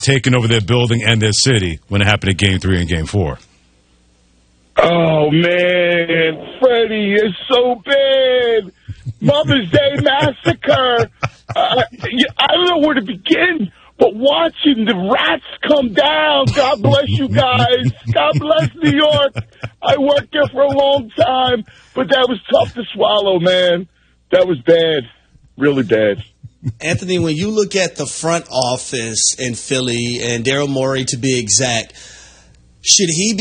taking over their building and their city when it happened in Game 3 and Game 4. Oh, man, Freddie is so bad. Mother's Day Massacre. I don't know where to begin, but watching the rats come down, God bless you guys. God bless New York. I worked there for a long time, but that was tough to swallow, man. That was bad, really bad. Anthony, when you look at the front office in Philly and Daryl Morey to be exact, should he be